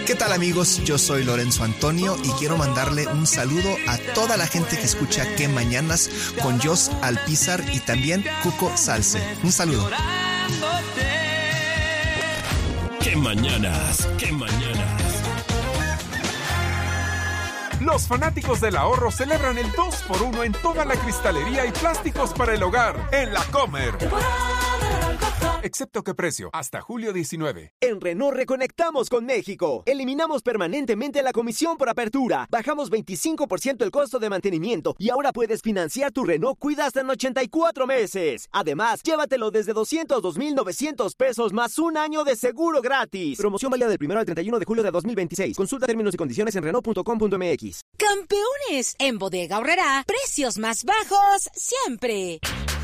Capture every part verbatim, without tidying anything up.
¿Qué tal, amigos? Yo soy Lorenzo Antonio y quiero mandarle un saludo a toda la gente que escucha Qué Mañanas con Jos Alpizar y también Cuco Salce. Un saludo. ¡Qué mañanas! ¡Qué mañanas! Los fanáticos del ahorro celebran el dos por uno en toda la cristalería y plásticos para el hogar en La Comer. Excepto que precio, hasta julio diecinueve. En Renault reconectamos con México. Eliminamos permanentemente la comisión por apertura. Bajamos veinticinco por ciento el costo de mantenimiento y ahora puedes financiar tu Renault Cuida hasta en ochenta y cuatro meses. Además, llévatelo desde doscientos dos mil novecientos pesos más un año de seguro gratis. Promoción válida del primero al treinta y uno de julio de dos mil veintiséis. Consulta términos y condiciones en Renault punto com punto m x. ¡Campeones! En Bodega Aurrerá, precios más bajos siempre.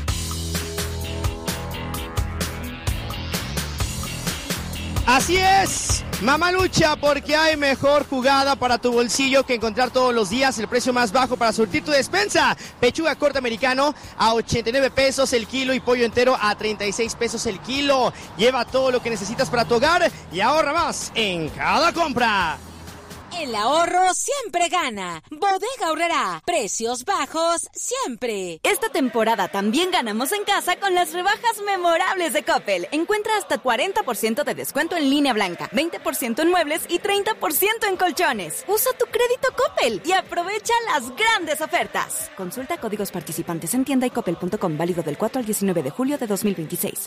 Así es, mamá lucha porque hay mejor jugada para tu bolsillo que encontrar todos los días el precio más bajo para surtir tu despensa. Pechuga corte americano a ochenta y nueve pesos el kilo y pollo entero a treinta y seis pesos el kilo. Lleva todo lo que necesitas para tu hogar y ahorra más en cada compra. El ahorro siempre gana. Bodega Aurrerá. Precios bajos siempre. Esta temporada también ganamos en casa con las rebajas memorables de Coppel. Encuentra hasta cuarenta por ciento de descuento en línea blanca, veinte por ciento en muebles y treinta por ciento en colchones. Usa tu crédito Coppel y aprovecha las grandes ofertas. Consulta códigos participantes en tienda y coppel punto com. Válido del cuatro al diecinueve de julio de dos mil veintiséis.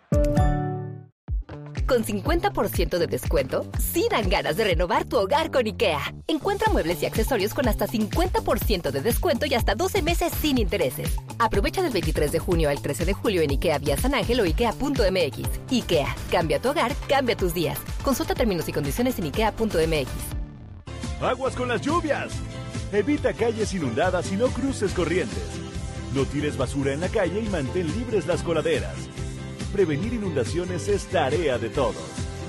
Con cincuenta por ciento de descuento, sí dan ganas de renovar tu hogar con IKEA. Encuentra muebles y accesorios con hasta cincuenta por ciento de descuento y hasta doce meses sin intereses. Aprovecha del veintitrés de junio al trece de julio en IKEA Vía San Ángel o ikea punto m x. IKEA, cambia tu hogar, cambia tus días. Consulta términos y condiciones en ikea punto m x. ¡Aguas con las lluvias! Evita calles inundadas y no cruces corrientes. No tires basura en la calle y mantén libres las coladeras. Prevenir inundaciones es tarea de todos.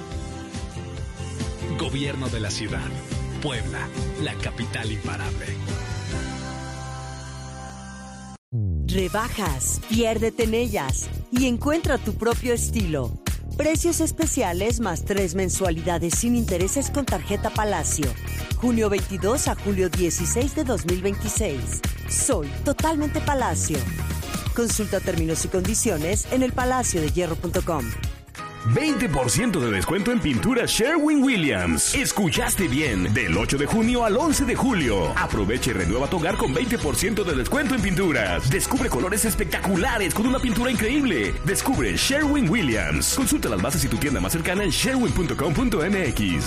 Gobierno de la Ciudad. Puebla, la capital imparable. Rebajas, piérdete en ellas y encuentra tu propio estilo. Precios especiales más tres mensualidades sin intereses con tarjeta Palacio. Junio veintidós a julio dieciséis de dos mil veintiséis. Soy totalmente Palacio. Consulta términos y condiciones en el palacio de hierro punto com. veinte por ciento de descuento en pintura Sherwin-Williams. Escuchaste bien. Del ocho de junio al once de julio. Aprovecha y renueva tu hogar con veinte por ciento de descuento en pinturas. Descubre colores espectaculares con una pintura increíble. Descubre Sherwin-Williams. Consulta las bases y tu tienda más cercana en sherwin punto com punto m x.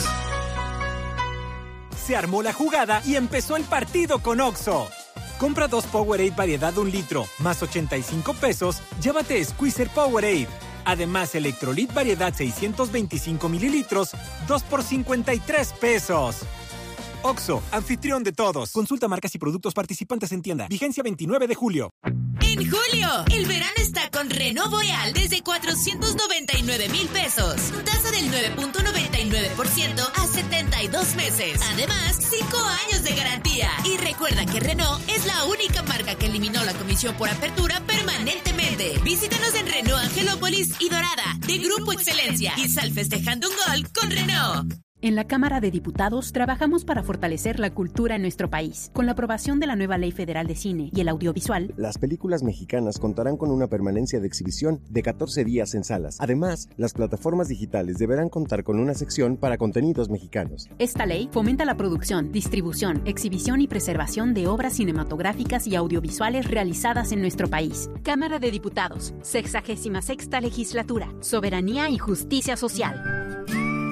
Se armó la jugada y empezó el partido con Oxxo. Compra dos Powerade variedad de un litro, más ochenta y cinco pesos, llévate Squeezer Powerade. Además, Electrolit variedad seiscientos veinticinco mililitros, dos por cincuenta y tres pesos. Oxxo, anfitrión de todos. Consulta marcas y productos participantes en tienda. Vigencia veintinueve de julio. En julio, el verano está con Renault Boreal desde cuatrocientos noventa y nueve mil pesos. Tasa del nueve punto noventa y nueve por ciento a setenta y dos meses. Además, cinco años de garantía. Y recuerda que Renault es la única marca que eliminó la comisión por apertura permanentemente. Visítanos en Renault Angelópolis y Dorada, de Grupo Excelencia. Y sal festejando un gol con Renault. En la Cámara de Diputados trabajamos para fortalecer la cultura en nuestro país. Con la aprobación de la nueva Ley Federal de Cine y el Audiovisual, las películas mexicanas contarán con una permanencia de exhibición de catorce días en salas. Además, las plataformas digitales deberán contar con una sección para contenidos mexicanos. Esta ley fomenta la producción, distribución, exhibición y preservación de obras cinematográficas y audiovisuales realizadas en nuestro país. Cámara de Diputados, sexagésima sexta legislatura, soberanía y justicia social.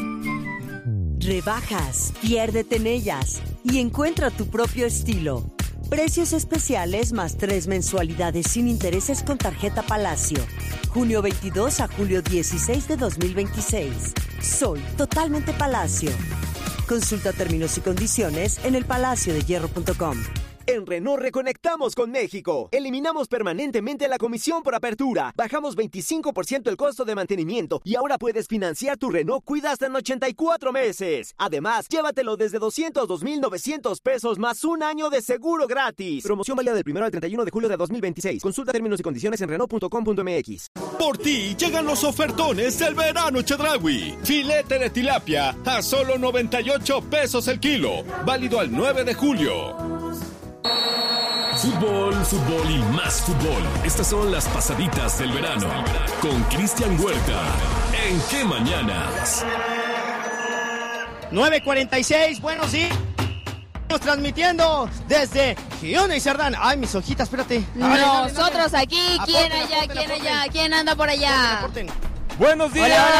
Rebajas, piérdete en ellas y encuentra tu propio estilo. Precios especiales más tres mensualidades sin intereses con tarjeta Palacio. Junio veintidós a julio dieciséis de dos mil veintiséis. Soy totalmente Palacio. Consulta términos y condiciones en el palacio de hierro punto com. En Renault reconectamos con México. Eliminamos permanentemente la comisión por apertura. Bajamos veinticinco por ciento el costo de mantenimiento y ahora puedes financiar tu Renault Cuida hasta en ochenta y cuatro meses. Además, llévatelo desde doscientos dos mil novecientos pesos más un año de seguro gratis. Promoción válida del primero al treinta y uno de julio de dos mil veintiséis. Consulta términos y condiciones en Renault punto com punto m x. Por ti llegan los ofertones del verano Chedraui. Filete de tilapia a solo noventa y ocho pesos el kilo. Válido al nueve de julio. Fútbol, fútbol y más fútbol. Estas son las pasaditas del verano. Con Cristian Huerta. ¿En qué mañanas? nueve cuarenta y seis, buenos días. Estamos transmitiendo desde Giona y Cerdán. Ay, mis hojitas, espérate. Dale, Nosotros dale, dale. aquí, ¿quién Aporten, allá, aporten, quién aporten. allá, quién anda por allá? Aporten, aporten. ¡Buenos días! Hola,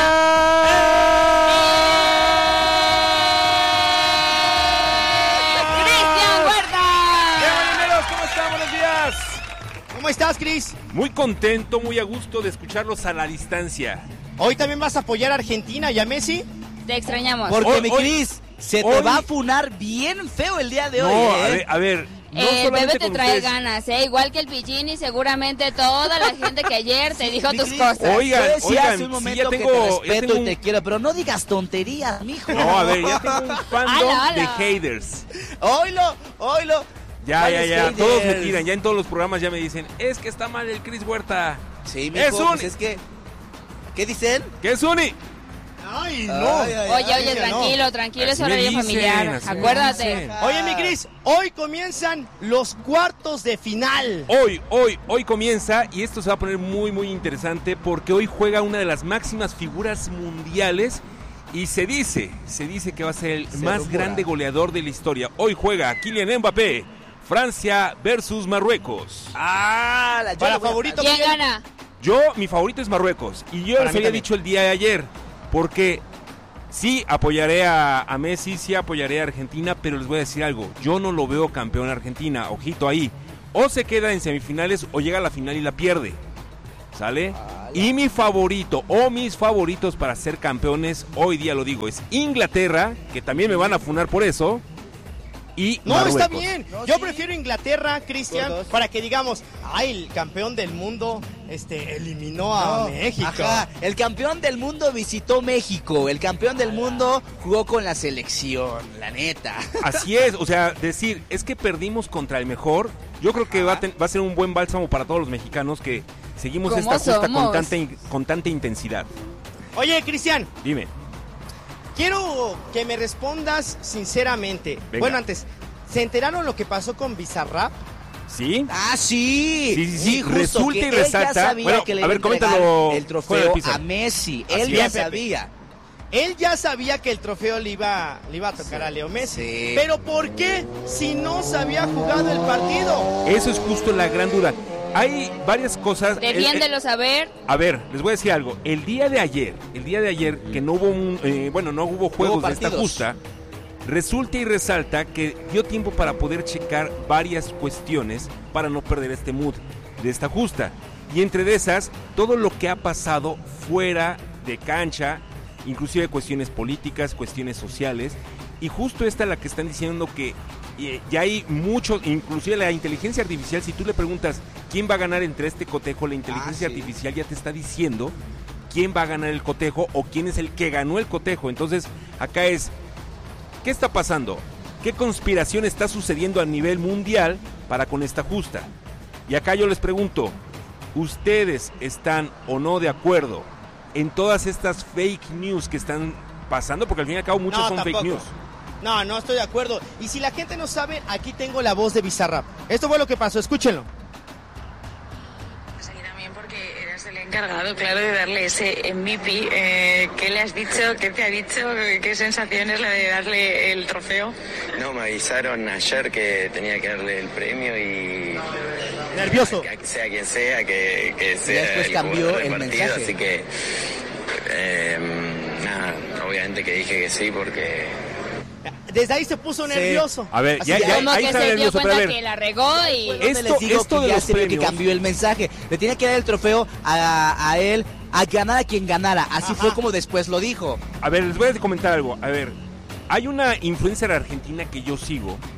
¡Cristian Huerta! ¡Qué mañaneros! ¿Cómo están? Buenos días. ¿Cómo estás, Cris? Muy contento, muy a gusto de escucharlos a la distancia. ¿Hoy también vas a apoyar a Argentina y a Messi? Te extrañamos. Porque, Hoy- mi hoy- Cris, se hoy- te va a funar bien feo el día de No, hoy, ¿eh? a ver, a ver. No Eh, solamente Bebé te con trae ustedes. ganas, ¿eh? Igual que el Pichini, seguramente toda la gente que ayer te dijo Mi tus Cris, cosas. Oigan, Yo decía oigan, hace un sí, momento ya tengo- que te ya respeto tengo y un- te quiero, pero no digas tonterías, mijo. No, a ver, ya tengo un fandom Ala, ala. de haters. Oilo, oilo. Ya, ya, ¿Cuáles ya. haters? Todos me tiran. Ya en todos los programas ya me dicen, es que está mal el Chris Huerta. Sí, mijo, Es un- pues es que... ¿Qué dicen? ¿Qué es Uni? Ay, no. Ay, ay, Oye, ay, oye, no. tranquilo, tranquilo, es Así me horario dicen, familiar. así me Acuérdate. dicen. Oye, mi Cris, hoy comienzan los cuartos de final. Hoy, hoy, hoy comienza y esto se va a poner muy, muy interesante porque hoy juega una de las máximas figuras mundiales y se dice, se dice que va a ser el Se más rumora. grande goleador de la historia. Hoy juega Kylian Mbappé, Francia versus Marruecos. Ah, la yo Para le voy a- favorito. ¿Quién Miguel. gana? Yo, mi favorito es Marruecos y yo Para les mí había también. dicho el día de ayer porque sí apoyaré a, a Messi, sí apoyaré a Argentina, pero les voy a decir algo, yo no lo veo campeón Argentina, ojito ahí, o se queda en semifinales o llega a la final y la pierde, ¿sale? Y mi favorito o mis favoritos para ser campeones, hoy día lo digo, es Inglaterra, que también me van a funar por eso, y No, Marruecos. está bien. No, Yo sí. prefiero Inglaterra, Cristian, Todos. para que digamos, ay, el campeón del mundo este, eliminó a No, México. ajá, el campeón del mundo visitó México, el campeón del mundo jugó con la selección, la neta. Así es, o sea, decir, es que perdimos contra el mejor, yo creo que va a, ten- va a ser un buen bálsamo para todos los mexicanos que seguimos ¿Cómo esta justa con somos? tanta, in- con tanta intensidad. Oye, Cristian, Dime, quiero que me respondas sinceramente. Venga. Bueno, antes, ¿se enteraron lo que pasó con Bizarrap? ¿sí? Ah, sí. Sí, sí, sí, justo, resulta que y él ya resalta- sabía bueno, que le a ver, iba a entregar coméntalo el fuera trofeo del piso. a Messi. Así Él es, ya Pepe. sabía. Él ya sabía que el trofeo le iba, le iba a tocar a Leo Messi. Sí. Pero ¿por qué si no se había jugado el partido? Eso es justo la gran duda. Hay varias cosas. el- el- Defiéndelo saber. a ver, les voy a decir algo. El día de ayer, el día de ayer, que no hubo un, eh, bueno, no hubo juegos de esta partidos. justa, resulta y resalta que dio tiempo para poder checar varias cuestiones para no perder este mood de esta justa. Y entre de esas, todo lo que ha pasado fuera de cancha, inclusive cuestiones políticas, cuestiones sociales, y justo esta la que están diciendo que eh, ya hay mucho, inclusive la inteligencia artificial, si tú le preguntas quién va a ganar entre este cotejo, la inteligencia Ah, sí. artificial ya te está diciendo quién va a ganar el cotejo o quién es el que ganó el cotejo. Entonces, acá es, ¿qué está pasando? ¿Qué conspiración está sucediendo a nivel mundial para con esta justa? Y acá yo les pregunto, ¿ustedes están o no de acuerdo en todas estas fake news que están pasando? Porque al fin y al cabo muchos No, son tampoco. fake news. No, no estoy de acuerdo. Y si la gente no sabe, aquí tengo la voz de Bizarrap. Esto fue lo que pasó, escúchenlo. Eras el encargado, claro, de darle ese M V P. Eh, ¿Qué le has dicho? ¿Qué te ha dicho? ¿Qué sensación es la de darle el trofeo? No, me avisaron ayer que tenía que darle el premio y... Nervioso. Que sea quien sea, que, que sea después el cambió jugador del el partido, mensaje. así que... eh, nada, obviamente que dije que sí porque... Desde ahí se puso nervioso. A ver, Así ya, que- ya, Como ahí que está se dio nervioso, pero a cuenta ver. que la regó y... Donde Esto- les digo esto que de ya los se vio que premios- cambió el mensaje. Le tenía que dar el trofeo a, a él, a ganar a quien ganara. Así fue como después lo dijo. A ver, les voy a comentar algo. A ver, hay una influencer argentina que yo sigo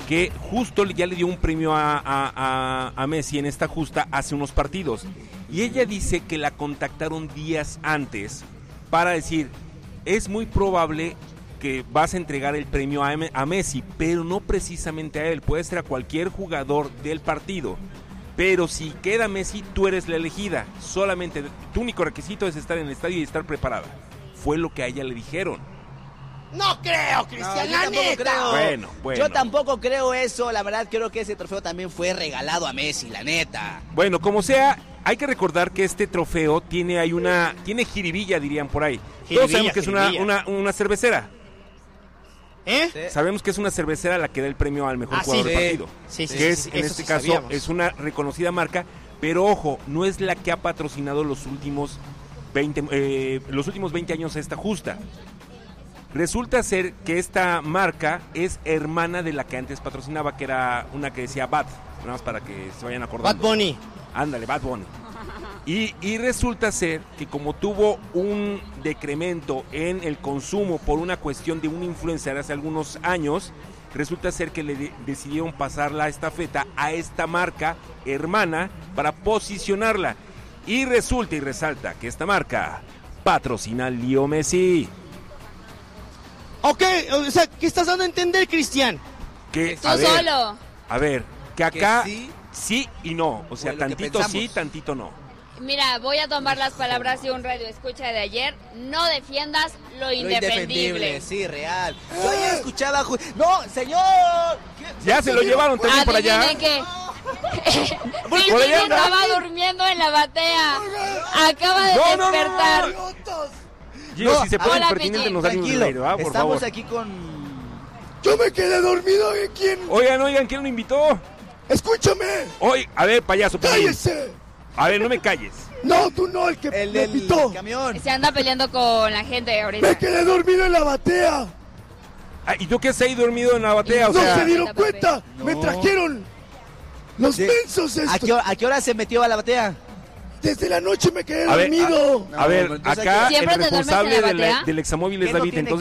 que justo ya le dio un premio a, a, a, a Messi en esta justa hace unos partidos. Y ella dice que la contactaron días antes para decir, es muy probable que vas a entregar el premio a, a Messi, pero no precisamente a él, puede ser a cualquier jugador del partido. Pero si queda Messi, tú eres la elegida. Solamente tu único requisito es estar en el estadio y estar preparada. Fue lo que a ella le dijeron. No creo, Cristian, No, la yo tampoco neta. creo. Bueno, bueno. Yo tampoco creo eso, la verdad creo que ese trofeo también fue regalado a Messi, la neta. Bueno, como sea, hay que recordar que este trofeo tiene hay una tiene jiribilla, dirían por ahí. Jiribilla, Todos sabemos que es una, jiribilla. una, una cervecera. ¿Eh? Sí. Sabemos que es una cervecera la que da el premio al mejor Ah, jugador sí. del partido. Sí, sí, que sí, es, sí, en eso este sí caso, sabíamos. es una reconocida marca, pero ojo, no es la que ha patrocinado los últimos veinte, eh, los últimos veinte años esta justa. Resulta ser que esta marca es hermana de la que antes patrocinaba, que era una que decía Bad, nada más para que se vayan acordando. Bad Bunny. Ándale, Bad Bunny. Y, y resulta ser que como tuvo un decremento en el consumo por una cuestión de un influencer hace algunos años, resulta ser que le de- decidieron pasar la estafeta a esta marca hermana para posicionarla. Y resulta y resalta que esta marca patrocina a Leo Messi. Ok, o sea, ¿qué estás dando a entender, Cristian? Que, Tú a ver, solo. a ver, que acá Que sí. sí y no. O sea, Fue lo que tantito sí, pensamos. tantito no. Mira, voy a tomar las palabras de un radio escucha de ayer. No defiendas lo Lo indefendible. indefendible, sí, real. Yo ayer escuchaba... ju- ¡No, señor! ¿Qué- Ya se lo llevaron también por allá. Adivinen qué. Por Virginia allá anda. estaba durmiendo en la batea. Acaba de No, no, no, despertar. Gio, No, si se a pone ver, impertinente Pichi. nos salimos del Tranquilo, aire, ¿va? Por estamos favor. aquí con... Yo me quedé dormido, ¿eh? ¿Quién? Oigan, oigan, ¿quién lo invitó? Escúchame. Oye, a ver, payaso, Pichi. ¡Cállese! A ver, no me calles. No, tú no, el que El me del pitó. camión. Se anda peleando con la gente ahorita. Me quedé dormido en la batea. Ah, ¿y tú qué has ahí dormido en la batea? O No sea, se dieron Pepe. cuenta. Me No. trajeron los Sí. mensos ¿A estos. qué, hora, ¿A qué hora se metió a la batea? Desde la noche me quedé a ver, dormido. a, a ver, No, entonces acá aquí- ¿Siempre el te duermes responsable en la del, batea? del examóvil es ¿Qué no David, tiene entonces